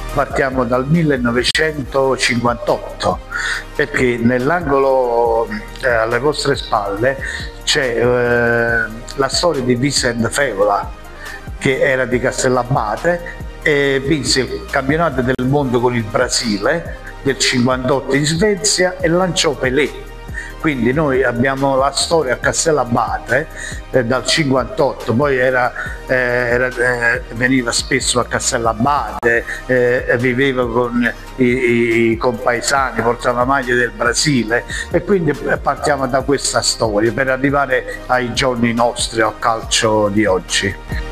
partiamo dal 1958, perché nell'angolo alle vostre spalle c'è la storia di Vicente Feola, che era di Castellabate e vinse il campionato del mondo con il Brasile del 58 in Svezia e lanciò Pelé. Quindi noi abbiamo la storia a Castellabate dal 58, poi veniva spesso a Castellabate, viveva con i compaesani, portava maglie del Brasile, e quindi partiamo da questa storia per arrivare ai giorni nostri, al calcio di oggi.